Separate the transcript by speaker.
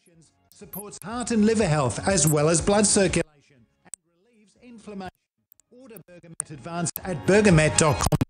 Speaker 1: Supports heart and liver health as well as blood circulation and relieves inflammation. Order Bergamet Advanced at bergamet.com.